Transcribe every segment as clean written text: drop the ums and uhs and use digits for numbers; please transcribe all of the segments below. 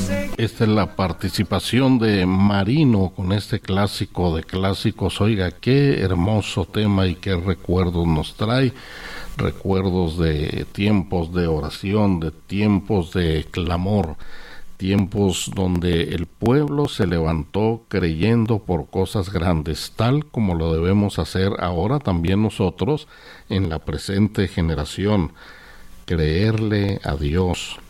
Esta es la participación de Marino con este clásico de clásicos. Oiga, qué hermoso tema y qué recuerdos nos trae. Recuerdos de tiempos de oración, de tiempos de clamor, tiempos donde el pueblo se levantó creyendo por cosas grandes, tal como lo debemos hacer ahora también nosotros en la presente generación. Creerle a Dios,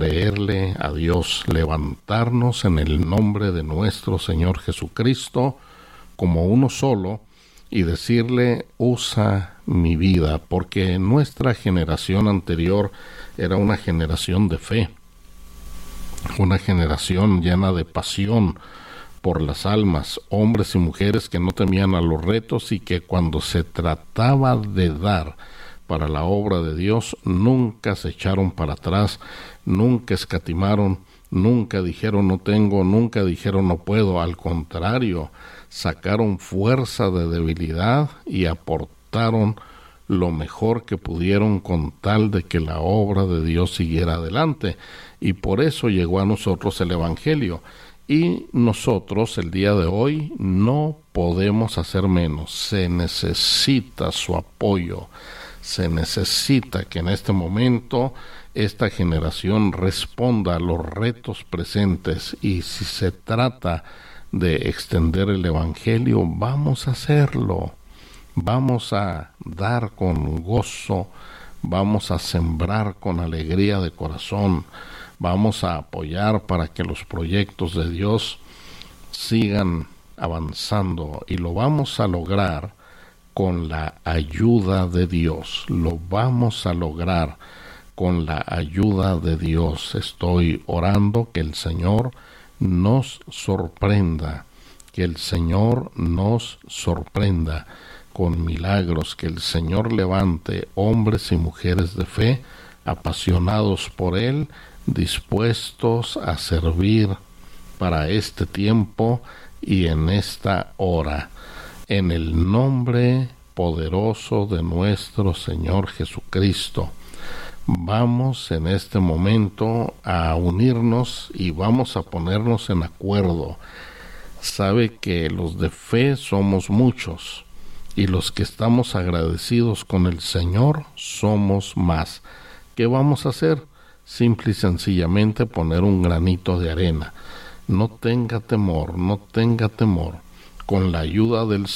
levantarnos en el nombre de nuestro Señor Jesucristo como uno solo y decirle: usa mi vida, porque nuestra generación anterior era una generación de fe, una generación llena de pasión por las almas, hombres y mujeres que no temían a los retos y que cuando se trataba de dar para la obra de Dios, nunca se echaron para atrás, nunca escatimaron, nunca dijeron no tengo, nunca dijeron no puedo. Al contrario, sacaron fuerza de debilidad y aportaron lo mejor que pudieron con tal de que la obra de Dios siguiera adelante. Y por eso llegó a nosotros el Evangelio. Y nosotros el día de hoy no podemos hacer menos. Se necesita su apoyo. Se necesita que en este momento esta generación responda a los retos presentes, y si se trata de extender el Evangelio, vamos a hacerlo, vamos a dar con gozo, vamos a sembrar con alegría de corazón, vamos a apoyar para que los proyectos de Dios sigan avanzando, y lo vamos a lograr con la ayuda de Dios. Lo vamos a lograr con la ayuda de Dios. Estoy orando que el Señor nos sorprenda, que el Señor nos sorprenda con milagros, que el Señor levante hombres y mujeres de fe, apasionados por Él, dispuestos a servir para este tiempo y en esta hora. En el nombre poderoso de nuestro Señor Jesucristo, vamos en este momento a unirnos y vamos a ponernos en acuerdo. Sabe que los de fe somos muchos y los que estamos agradecidos con el Señor somos más. ¿Qué vamos a hacer? Simple y sencillamente poner un granito de arena. No tenga temor, no tenga temor. Con la ayuda del